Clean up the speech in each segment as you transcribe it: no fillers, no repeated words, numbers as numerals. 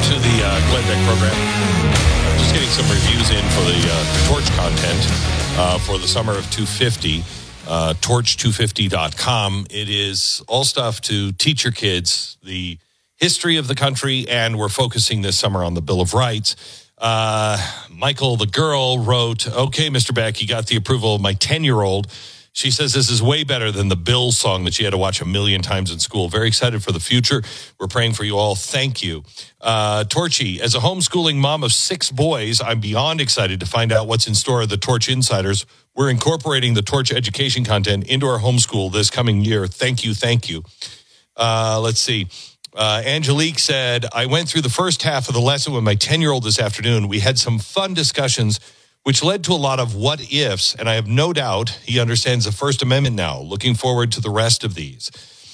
to the Glenn Beck program. Just getting some reviews in for the Torch content for the summer of 250. Torch250.com. It is all stuff to teach your kids the history of the country, and we're focusing this summer on the Bill of Rights. Michael, the girl, wrote, "Okay, Mr. Beck, you got the approval of my 10-year-old. She says this is way better than the Bill song that she had to watch a million times in school. Very excited for the future. We're praying for you all. Thank you." Torchy, as a homeschooling mom of 6 boys, I'm beyond excited to find out what's in store at the Torch Insiders. We're incorporating the Torch education content into our homeschool this coming year. Thank you, thank you. Let's see. Angelique said, I went through the first half of the lesson with my 10-year-old this afternoon. We had some fun discussions, which led to a lot of what ifs, and I have no doubt he understands the First Amendment now. Looking forward to the rest of these.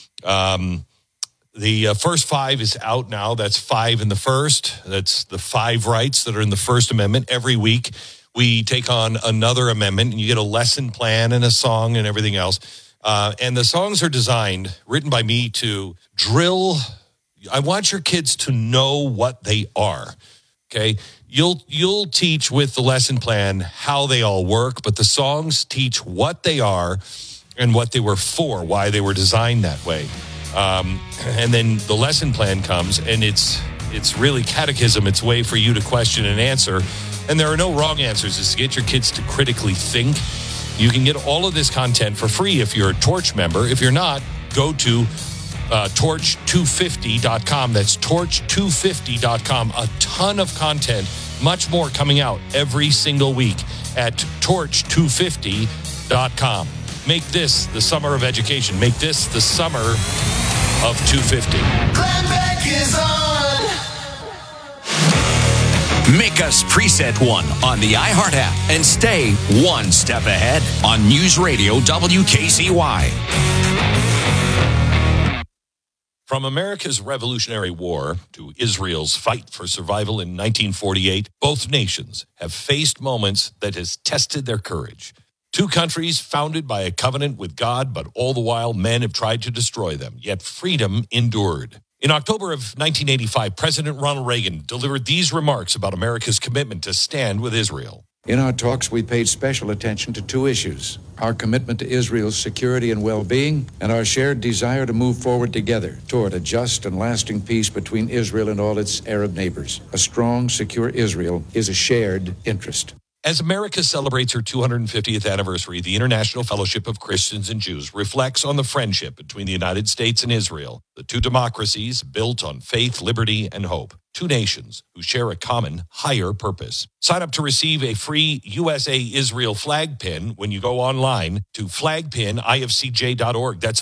The first 5 is out now. That's 5 in the first. That's the 5 rights that are in the First Amendment. Every week we take on another amendment, and you get a lesson plan and a song and everything else. And the songs are designed, written by me, to drill. I want your kids to know what they are. Okay, you'll teach with the lesson plan how they all work, but the songs teach what they are and what they were for, why they were designed that way. And then the lesson plan comes, and it's really catechism. It's a way for you to question and answer. And there are no wrong answers. It's to get your kids to critically think. You can get all of this content for free if you're a Torch member. If you're not, go to torch250.com. That's torch250.com. A ton of content, much more coming out every single week at torch250.com. Make this the summer of education. Make this the summer of 250. Glenn Beck is on. Make us preset 1 on the iHeart app and stay one step ahead on News Radio WKCY. From America's Revolutionary War to Israel's fight for survival in 1948, both nations have faced moments that has tested their courage. 2 countries founded by a covenant with God, but all the while men have tried to destroy them, yet freedom endured. In October of 1985, President Ronald Reagan delivered these remarks about America's commitment to stand with Israel. In our talks, we paid special attention to 2 issues: our commitment to Israel's security and well-being, and our shared desire to move forward together toward a just and lasting peace between Israel and all its Arab neighbors. A strong, secure Israel is a shared interest. As America celebrates her 250th anniversary, the International Fellowship of Christians and Jews reflects on the friendship between the United States and Israel, the 2 democracies built on faith, liberty, and hope. 2 nations who share a common, higher purpose. Sign up to receive a free USA Israel flag pin when you go online to flagpinifcj.org. That's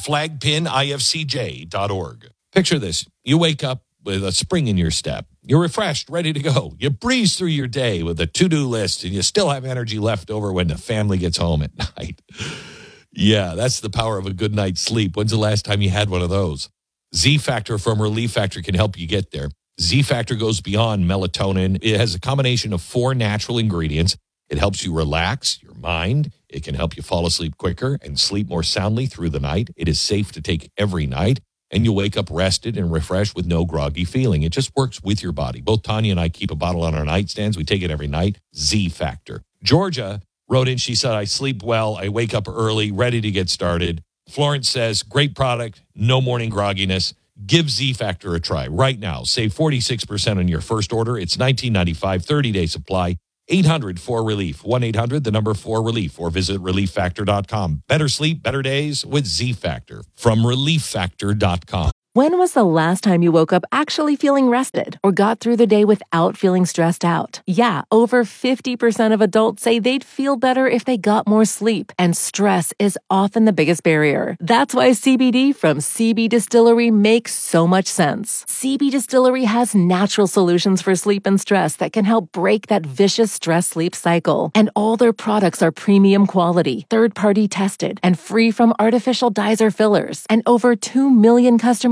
flagpinifcj.org. Picture this. You wake up with a spring in your step. You're refreshed, ready to go. You breeze through your day with a to-do list, and you still have energy left over when the family gets home at night. Yeah, that's the power of a good night's sleep. When's the last time you had one of those? Z-Factor from Relief Factor can help you get there. Z-Factor goes beyond melatonin. It has a combination of 4 natural ingredients. It helps you relax your mind. It can help you fall asleep quicker and sleep more soundly through the night. It is safe to take every night, and you'll wake up rested and refreshed with no groggy feeling. It just works with your body. Both Tanya and I keep a bottle on our nightstands. We take it every night. Z-Factor. Georgia wrote in, she said, I sleep well. I wake up early, ready to get started. Florence says, great product, no morning grogginess. Give Z-Factor a try right now. Save 46% on your first order. It's $19.95, 30-day supply. 800-4RELIEF, 1-800-4RELIEF, or visit ReliefFactor.com. Better sleep, better days with Z-Factor from ReliefFactor.com. When was the last time you woke up actually feeling rested or got through the day without feeling stressed out? Yeah, over 50% of adults say they'd feel better if they got more sleep, and stress is often the biggest barrier. That's why CBD from CB Distillery makes so much sense. CB Distillery has natural solutions for sleep and stress that can help break that vicious stress-sleep cycle. And all their products are premium quality, third-party tested, and free from artificial dyes or fillers. And over 2 million customers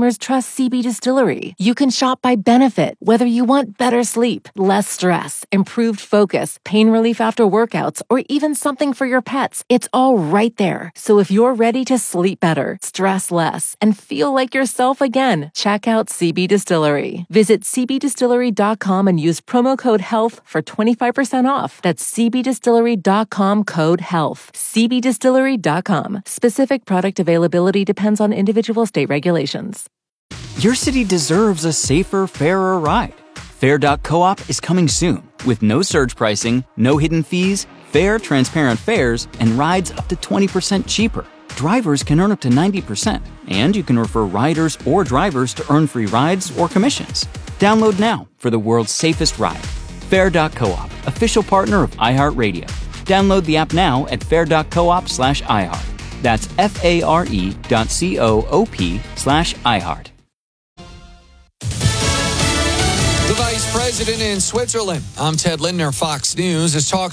customers trust CB Distillery. You can shop by benefit, whether you want better sleep, less stress, improved focus, pain relief after workouts, or even something for your pets. It's all right there. So if you're ready to sleep better, stress less, and feel like yourself again, check out CB Distillery. Visit cbdistillery.com and use promo code HEALTH for 25% off. That's cbdistillery.com code HEALTH. cbdistillery.com. Specific product availability depends on individual state regulations. Your city deserves a safer, fairer ride. Fair.coop is coming soon with no surge pricing, no hidden fees, fair, transparent fares, and rides up to 20% cheaper. Drivers can earn up to 90%, and you can refer riders or drivers to earn free rides or commissions. Download now for the world's safest ride. Fair.coop, official partner of iHeartRadio. Download the app now at fair.coop/iHeart. That's FARE.coop/iHeart. The Vice President in Switzerland. I'm Ted Lindner, Fox News. As talks.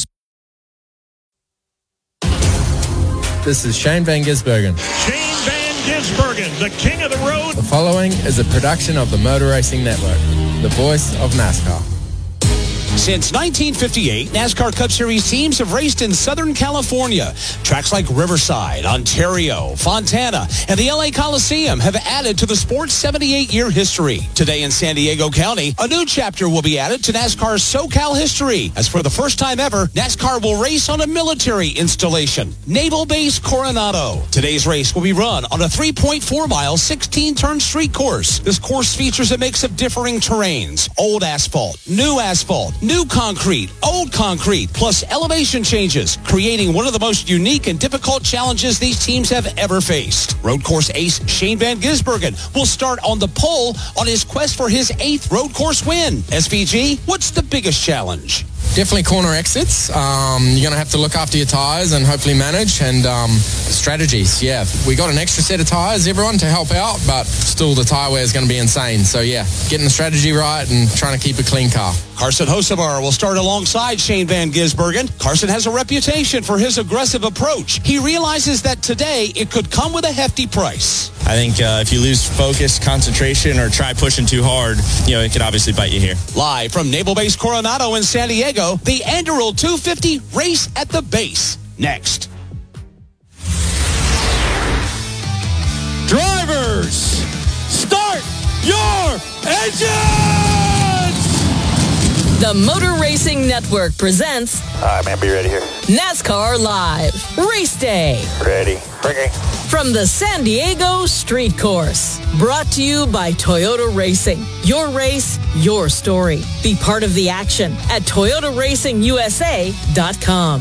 This is Shane Van Gisbergen. Shane Van Gisbergen, the king of the road. The following is a production of the Motor Racing Network, the voice of NASCAR. Since 1958, NASCAR Cup Series teams have raced in Southern California. Tracks like Riverside, Ontario, Fontana, and the LA Coliseum have added to the sport's 78-year history. Today in San Diego County, a new chapter will be added to NASCAR's SoCal history, as for the first time ever, NASCAR will race on a military installation, Naval Base Coronado. Today's race will be run on a 3.4-mile, 16-turn street course. This course features a mix of differing terrains, old asphalt, new concrete, old concrete, plus elevation changes, creating one of the most unique and difficult challenges these teams have ever faced. Road course ace Shane Van Gisbergen will start on the pole on his quest for his 8th road course win. SVG, what's the biggest challenge? Definitely corner exits. You're going to have to look after your tyres and hopefully manage, and strategies. Yeah, we got an extra set of tyres, everyone, to help out, but still the tyre wear is going to be insane. So yeah, getting the strategy right and trying to keep a clean car. Carson Hocevar will start alongside Shane Van Gisbergen. Carson has a reputation for his aggressive approach. He realizes that today it could come with a hefty price. I think if you lose focus, concentration, or try pushing too hard, it could obviously bite you here. Live from Naval Base Coronado in San Diego, the Anduril 250 race at the base. Next. Drivers, start your engines! The Motor Racing Network presents... All right, man, be ready here. NASCAR Live, Race Day. Ready. Ringing. From the San Diego Street Course. Brought to you by Toyota Racing. Your race, your story. Be part of the action at ToyotaRacingUSA.com.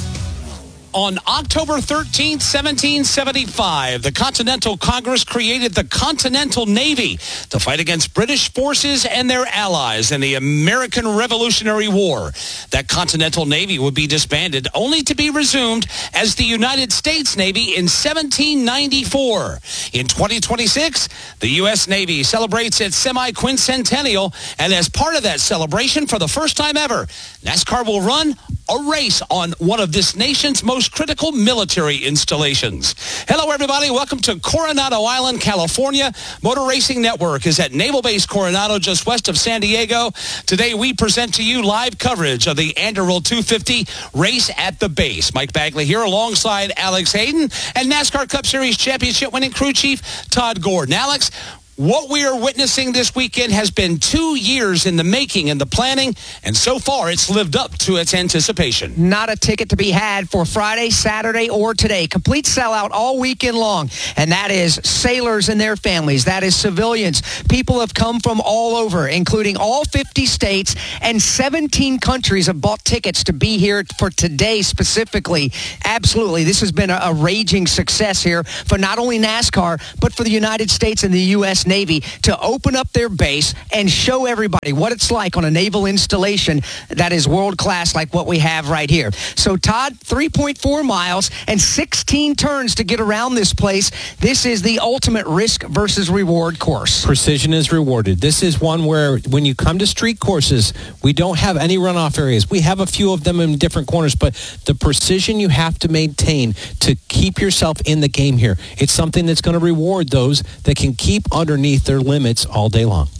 On October 13, 1775, the Continental Congress created the Continental Navy to fight against British forces and their allies in the American Revolutionary War. That Continental Navy would be disbanded, only to be resumed as the United States Navy in 1794. In 2026, the U.S. Navy celebrates its semi-quincentennial, and as part of that celebration, for the first time ever, NASCAR will run a race on one of this nation's most critical military installations. Hello, everybody. Welcome to Coronado Island, California. Motor Racing Network is at Naval Base Coronado, just west of San Diego. Today, we present to you live coverage of the Anduril 250 race at the base. Mike Bagley here alongside Alex Hayden and NASCAR Cup Series championship winning crew chief Todd Gordon. Alex, what we are witnessing this weekend has been 2 years in the making and the planning, and so far it's lived up to its anticipation. Not a ticket to be had for Friday, Saturday, or today. Complete sellout all weekend long, and that is sailors and their families. That is civilians. People have come from all over, including all 50 states, and 17 countries have bought tickets to be here for today specifically. Absolutely. This has been a raging success here for not only NASCAR, but for the United States and the U.S. Navy to open up their base and show everybody what it's like on a naval installation that is world-class like what we have right here. So, Todd, 3.4 miles and 16 turns to get around this place. This is the ultimate risk versus reward course. Precision is rewarded. This is one where when you come to street courses, we don't have any runoff areas. We have a few of them in different corners, but the precision you have to maintain to keep yourself in the game here, it's something that's going to reward those that can keep underneath underneath their limits all day long.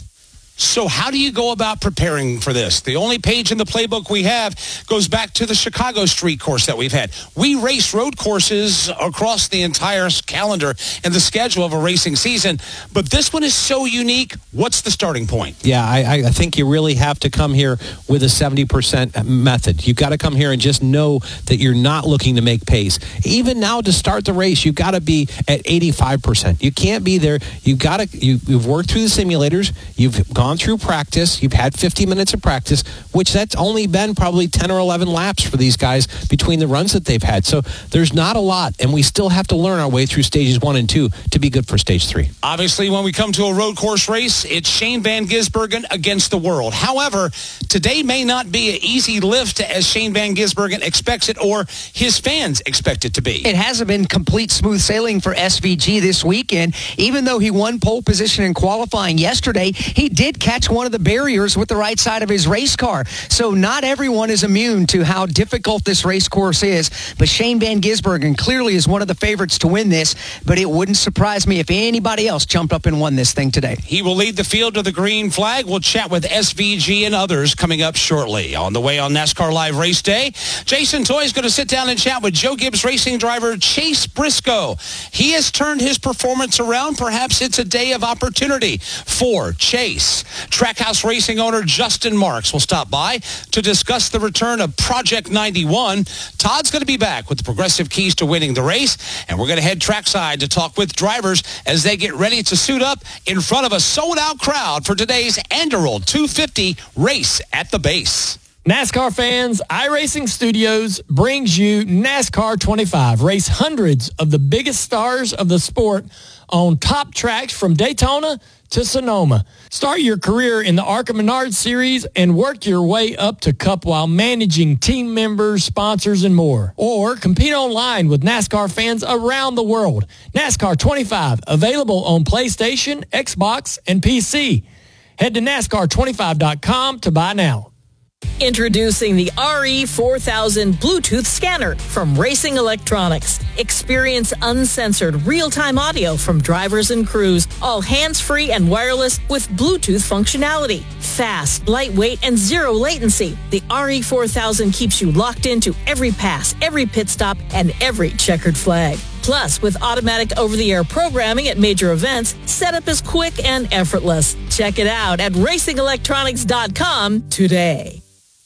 So how do you go about preparing for this? The only page in the playbook we have goes back to the Chicago street course that we've had. We race road courses across the entire calendar and the schedule of a racing season, but this one is so unique. What's the starting point? Yeah, I think you really have to come here with a 70% method. You've got to come here and just know that you're not looking to make pace. Even now to start the race, you've got to be at 85%. You can't be there. You've worked through the simulators. You've gone through practice. You've had 50 minutes of practice, which that's only been probably 10 or 11 laps for these guys between the runs that they've had. So there's not a lot, and we still have to learn our way through stages 1 and 2 to be good for stage 3. Obviously, when we come to a road course race, it's Shane Van Gisbergen against the world. However, today may not be an easy lift as Shane Van Gisbergen expects it or his fans expect it to be. It hasn't been complete smooth sailing for SVG this weekend. Even though he won pole position in qualifying yesterday, he did catch one of the barriers with the right side of his race car. So not everyone is immune to how difficult this race course is. But Shane Van Gisbergen clearly is one of the favorites to win this, but it wouldn't surprise me if anybody else jumped up and won this thing today. He will lead the field to the green flag. We'll chat with SVG and others coming up shortly. On the way on NASCAR Live Race Day, Jason Toy is going to sit down and chat with Joe Gibbs Racing driver Chase Briscoe. He has turned his performance around. Perhaps it's a day of opportunity for Chase. Trackhouse Racing owner Justin Marks will stop by to discuss the return of Project 91. Todd's going to be back with the progressive keys to winning the race, and we're going to head trackside to talk with drivers as they get ready to suit up in front of a sold-out crowd for today's Anderl 250 race at the base. NASCAR fans, iRacing Studios brings you NASCAR 25. Race hundreds of the biggest stars of the sport on top tracks from Daytona to Sonoma. Start your career in the ARCA Menard Series and work your way up to Cup while managing team members, sponsors, and more. Or compete online with NASCAR fans around the world. NASCAR 25, available on PlayStation, Xbox, and PC. Head to NASCAR25.com to buy now. Introducing the RE4000 Bluetooth scanner from Racing Electronics. Experience uncensored real-time audio from drivers and crews, all hands-free and wireless with Bluetooth functionality. Fast, lightweight, and zero latency. The RE4000 keeps you locked into every pass, every pit stop, and every checkered flag. Plus, with automatic over-the-air programming at major events, setup is quick and effortless. Check it out at racingelectronics.com today.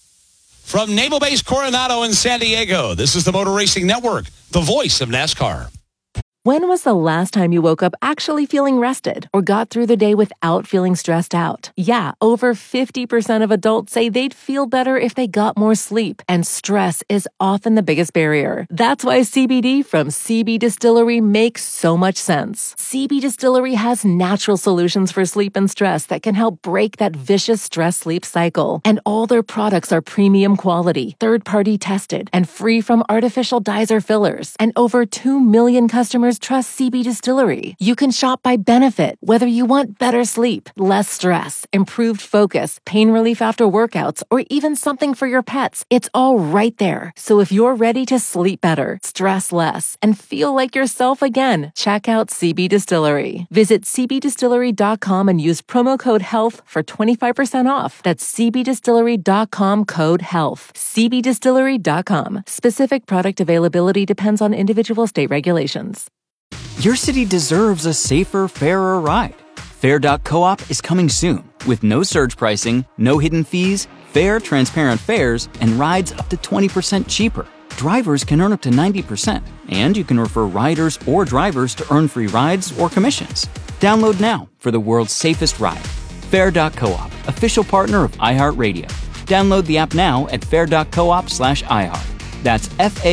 From Naval Base Coronado in San Diego, this is the Motor Racing Network, the voice of NASCAR. When was the last time you woke up actually feeling rested or got through the day without feeling stressed out? Yeah, over 50% of adults say they'd feel better if they got more sleep, and stress is often the biggest barrier. That's why CBD from CB Distillery makes so much sense. CB Distillery has natural solutions for sleep and stress that can help break that vicious stress-sleep cycle. And all their products are premium quality, third-party tested, and free from artificial dyes or fillers. And over 2 million customers trust CB Distillery. You can shop by benefit, whether you want better sleep, less stress, improved focus, pain relief after workouts, or even something for your pets. It's all right there. So if you're ready to sleep better, stress less, and feel like yourself again, check out CB Distillery. Visit cbdistillery.com and use promo code HEALTH for 25% off. That's cbdistillery.com code HEALTH. cbdistillery.com. Specific product availability depends on individual state regulations. Your city deserves a safer, fairer ride. Fair.coop is coming soon with no surge pricing, no hidden fees, fair, transparent fares, and rides up to 20% cheaper. Drivers can earn up to 90%, and you can refer riders or drivers to earn free rides or commissions. Download now for the world's safest ride. Fair.coop, official partner of iHeartRadio. Download the app now at fair.coop/iHeart. That's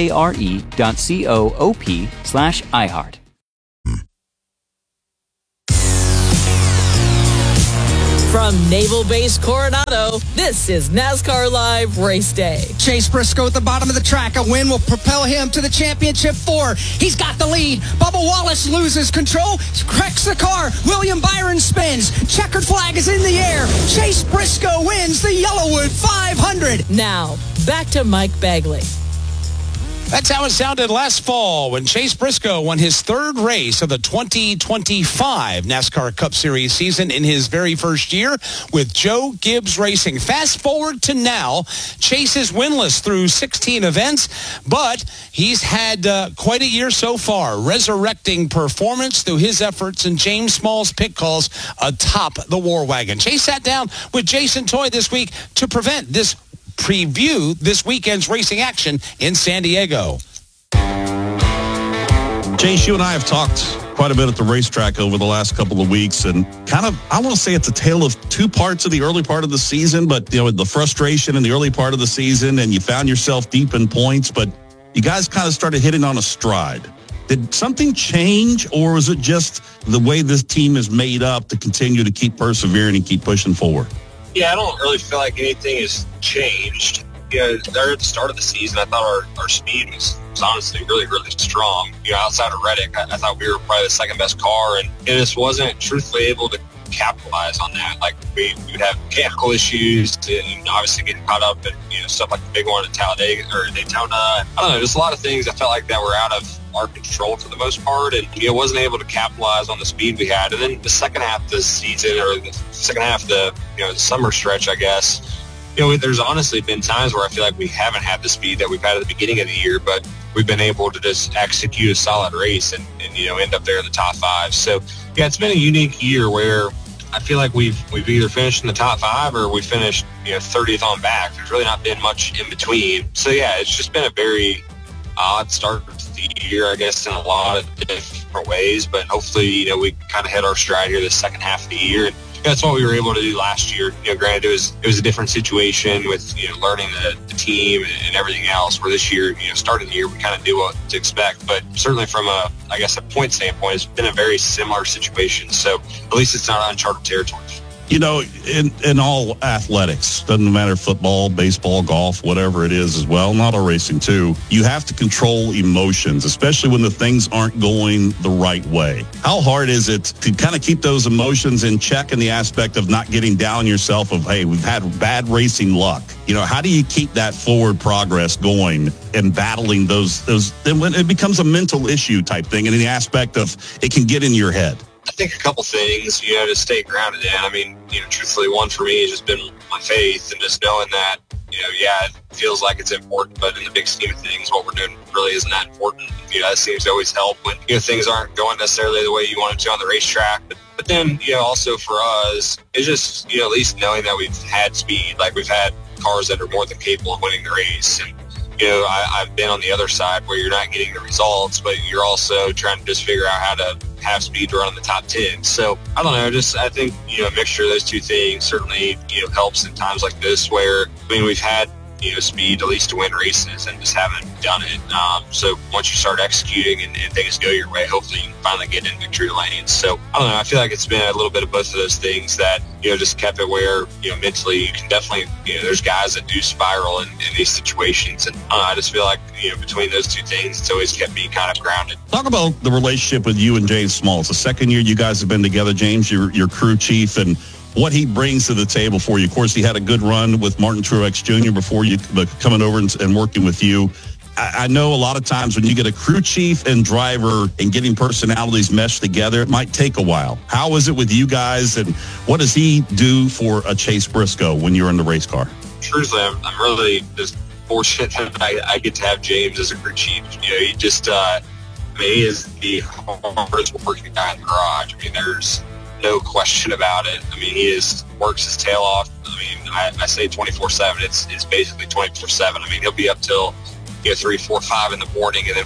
FARE.coop/iHeart. From Naval Base Coronado, this is NASCAR Live Race Day. Chase Briscoe at the bottom of the track. A win will propel him to the championship 4. He's got the lead. Bubba Wallace loses control, cracks the car. William Byron spins. Checkered flag is in the air. Chase Briscoe wins the Yellowwood 500. Now, back to Mike Bagley. That's how it sounded last fall when Chase Briscoe won his third race of the 2025 NASCAR Cup Series season in his very first year with Joe Gibbs Racing. Fast forward to now, Chase is winless through 16 events, but he's had quite a year so far, resurrecting performance through his efforts and James Small's pit calls atop the War Wagon. Chase sat down with Jason Toy this week to preview this weekend's racing action in San Diego. Chase, you and I have talked quite a bit at the racetrack over the last couple of weeks, and kind of, I want to say it's a tale of two parts of the early part of the season, but the frustration in the early part of the season, and you found yourself deep in points, but you guys kind of started hitting on a stride. Did something change, or is it just the way this team is made up to continue to keep persevering and keep pushing forward? Yeah, I don't really feel like anything has changed. There at the start of the season, I thought our speed was honestly really, really strong. Outside of Reddick, I thought we were probably the second best car, and it just wasn't truthfully able to capitalize on that. Like we would have mechanical issues and obviously getting caught up in stuff like the big one at Talladega or Daytona. I don't know, just a lot of things I felt like that were out of our control for the most part, and wasn't able to capitalize on the speed we had. And then the second half of the season, or the second half of the the summer stretch, I guess, there's honestly been times where I feel like we haven't had the speed that we've had at the beginning of the year, but we've been able to just execute a solid race and end up there in the top five. So yeah, it's been a unique year where I feel like we've either finished in the top five or we finished 30th on back. There's really not been much in between. So yeah, it's just been a very odd start to the year, I guess, in a lot of different ways. But hopefully, we kind of hit our stride here the second half of the year. And that's what we were able to do last year. Granted, it was a different situation with learning the team and everything else. Where this year, starting the year, we kind of knew what to expect. But certainly from a point standpoint, it's been a very similar situation. So at least it's not uncharted territory. In all athletics, doesn't matter football, baseball, golf, whatever it is as well, and auto racing too, you have to control emotions, especially when the things aren't going the right way. How hard is it to kind of keep those emotions in check in the aspect of not getting down on yourself of, hey, we've had bad racing luck? How do you keep that forward progress going and battling those then when it becomes a mental issue type thing, and in the aspect of it can get in your head? I think a couple things, to stay grounded in. I mean, truthfully, one for me has just been my faith and just knowing that, it feels like it's important, but in the big scheme of things, what we're doing really isn't that important. That seems to always help when, things aren't going necessarily the way you want them to on the racetrack. But then, also for us, it's just, at least knowing that we've had speed, like we've had cars that are more than capable of winning the race. And, I've been on the other side where you're not getting the results, but you're also trying to just figure out how to have speed to run in the top 10. So I don't know, I think, a mixture of those two things certainly, helps in times like this where, we've had, speed at least to win races and just haven't done it. So once you start executing and things go your way, hopefully you can finally get in victory lanes. So I don't know, I feel like it's been a little bit of both of those things that, just kept it where, mentally you can definitely, there's guys that do spiral in these situations. And I just feel like, between those two things, it's always kept me kind of grounded. Talk about the relationship with you and James Small. It's the second year you guys have been together, James, your crew chief, and what he brings to the table for you. Of course, he had a good run with Martin Truex Jr. before you coming over and working with you. I know a lot of times when you get a crew chief and driver and getting personalities meshed together, it might take a while. How is it with you guys, and what does he do for a Chase Briscoe when you're in the race car? Truthfully, I'm really just fortunate that I get to have James as a crew chief. He just, he is the hardest working guy in the garage. There's no question about it. He works his tail off. I say 24/7. It's basically 24/7. He'll be up till 3, 4, 5 in the morning, and then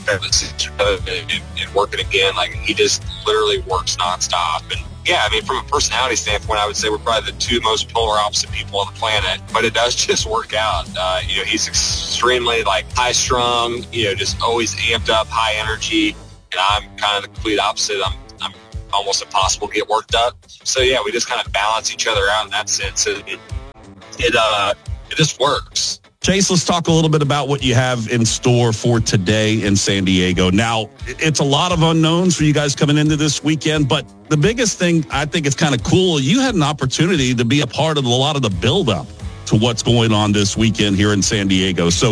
and working again. Like, he just literally works nonstop. And yeah, from a personality standpoint, I would say we're probably the two most polar opposite people on the planet. But it does just work out. He's extremely high strung. Just always amped up, high energy, and I'm kind of the complete opposite. I'm almost impossible to get worked up. So yeah, we just kind of balance each other out in that sense. And it just works. Chase, let's talk a little bit about what you have in store for today in San Diego. Now, it's a lot of unknowns for you guys coming into this weekend, but the biggest thing I think is kind of cool, you had an opportunity to be a part of a lot of the buildup to what's going on this weekend here in San Diego. So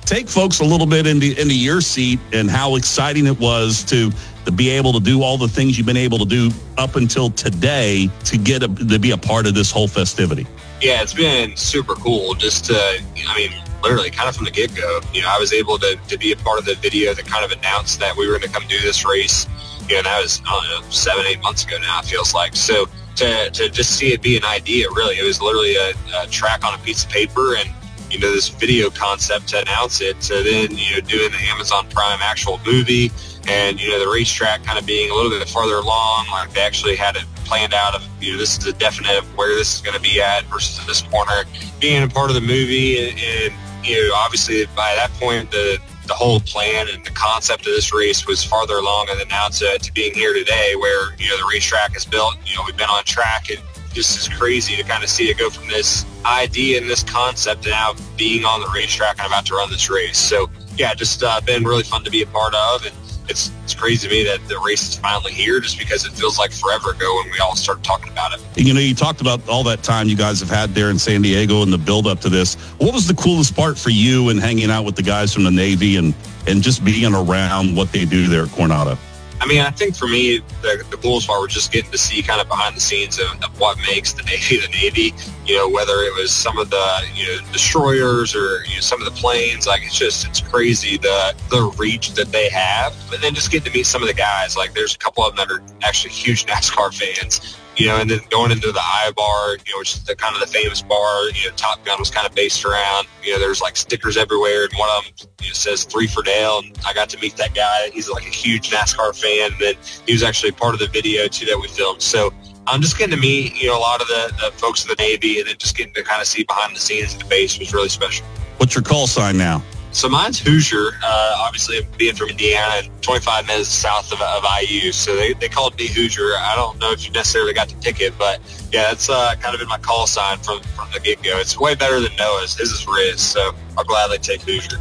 Take folks a little bit into your seat and how exciting it was to be able to do all the things you've been able to do up until today to be a part of this whole festivity. Yeah, it's been super cool just to, literally kind of from the get-go. I was able to be a part of the video that kind of announced that we were going to come do this race. And that was, 7-8 months ago now, it feels like. So to just see it be an idea, really, it was literally a track on a piece of paper and, this video concept to announce it. So then, doing the Amazon Prime actual movie and, the racetrack kind of being a little bit farther along, like they actually had it planned out of, this is a definite of where this is going to be at versus this corner. Being a part of the movie and obviously by that point, the whole plan and the concept of this race was farther along, and then now to being here today where, the racetrack is built, we've been on track, and just is crazy to kind of see it go from this idea and this concept to now being on the racetrack and about to run this race. So yeah, just been really fun to be a part of, and it's crazy to me that the race is finally here just because it feels like forever ago when we all started talking about it. You talked about all that time you guys have had there in San Diego and the build up to this. What was the coolest part for you in hanging out with the guys from the Navy and just being around what they do there at Coronado? I think for me, the coolest part was just getting to see kind of behind the scenes of what makes the Navy, whether it was some of the, destroyers or, some of the planes. Like, it's crazy the reach that they have. But then just getting to meet some of the guys, like there's a couple of them that are actually huge NASCAR fans, and then going into the I-Bar, which is the kind of the famous bar, Top Gun was kind of based around, there's like stickers everywhere, and one of them says 3 for Dale, and I got to meet that guy. He's like a huge NASCAR fan, and then he was actually part of the video too that we filmed. So I'm just getting to meet, a lot of the folks in the Navy, and then just getting to kind of see behind the scenes at the base was really special. What's your call sign now? So mine's Hoosier, obviously being from Indiana and 25 minutes south of IU. So they called me Hoosier. I don't know if you necessarily got to pick it, but yeah, that's kind of been my call sign from the get-go. It's way better than Noah's. His is Riz, so I'll gladly take Hoosier.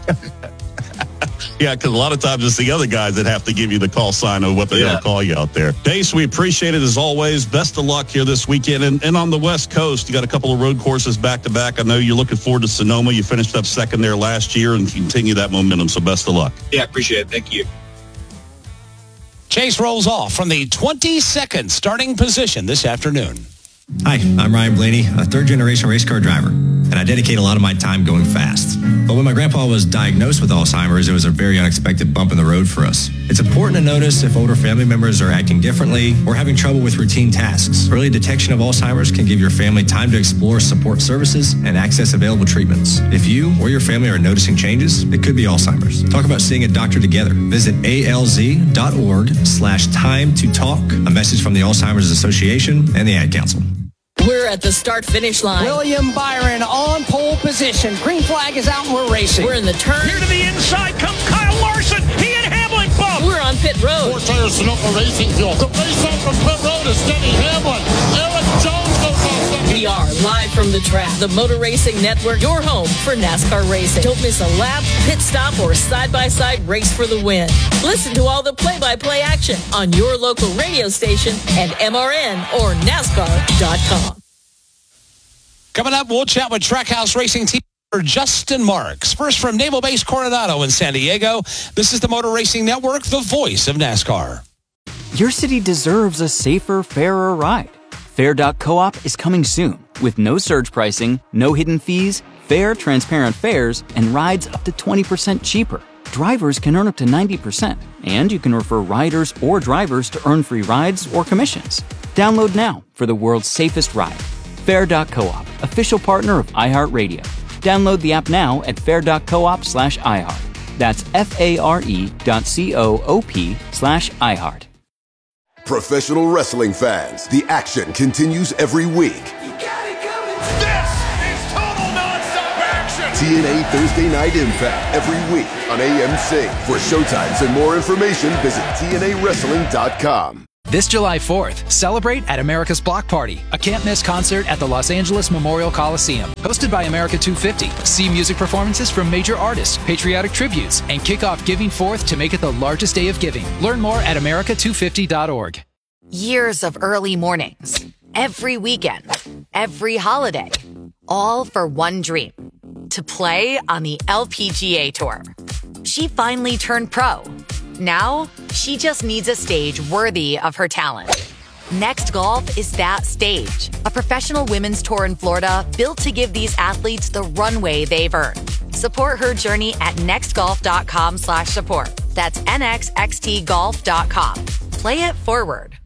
Yeah, because a lot of times it's the other guys that have to give you the call sign of what they're going to call you out there. Dace, we appreciate it as always. Best of luck here this weekend. And on the West Coast, you got a couple of road courses back-to-back. I know you're looking forward to Sonoma. You finished up second there last year and continue that momentum, so best of luck. Yeah, appreciate it. Thank you. Chase rolls off from the 22nd starting position this afternoon. Hi, I'm Ryan Blaney, a third-generation race car driver, and I dedicate a lot of my time going fast. But when my grandpa was diagnosed with Alzheimer's, it was a very unexpected bump in the road for us. It's important to notice if older family members are acting differently or having trouble with routine tasks. Early detection of Alzheimer's can give your family time to explore support services and access available treatments. If you or your family are noticing changes, it could be Alzheimer's. Talk about seeing a doctor together. Visit alz.org/time to talk. A message from the Alzheimer's Association and the Ad Council. We're at the start-finish line. William Byron on pole position. Green flag is out and we're racing. We're in the turn. Here to the inside comes Kyle Larson. He and Hamlin bump. We're on pit road. 4 tires to Sunoco Racing Fuel. The race out from pit road is Denny Hamlin. Eric Jones goes off second. We are live from the track. The Motor Racing Network, your home for NASCAR racing. Don't miss a lap, pit stop, or side-by-side race for the win. Listen to all the play-by-play action on your local radio station and MRN or NASCAR.com. Coming up, we'll chat with Trackhouse Racing team Justin Marks. First from Naval Base Coronado in San Diego, this is the Motor Racing Network, the voice of NASCAR. Your city deserves a safer, fairer ride. Fair.coop is coming soon with no surge pricing, no hidden fees, fair, transparent fares, and rides up to 20% cheaper. Drivers can earn up to 90%, and you can refer riders or drivers to earn free rides or commissions. Download now for the world's safest ride. Fair.coop, official partner of iHeartRadio. Download the app now at fair.coop/iHeart. That's FARE.coop/iHeart. Professional wrestling fans, the action continues every week. This is total nonstop action. TNA Thursday Night Impact every week on AMC. For showtimes and more information, visit TNAWrestling.com. This July 4th, celebrate at America's Block Party, a can't-miss concert at the Los Angeles Memorial Coliseum. Hosted by America 250. See music performances from major artists, patriotic tributes, and kick off Giving Forth to make it the largest day of giving. Learn more at America250.org. Years of early mornings, every weekend, every holiday, all for one dream. to play on the LPGA Tour. She finally turned pro. Now, she just needs a stage worthy of her talent. Next Golf is that stage, a professional women's tour in Florida built to give these athletes the runway they've earned. Support her journey at nextgolf.com/support. That's nxxtgolf.com. Play it forward.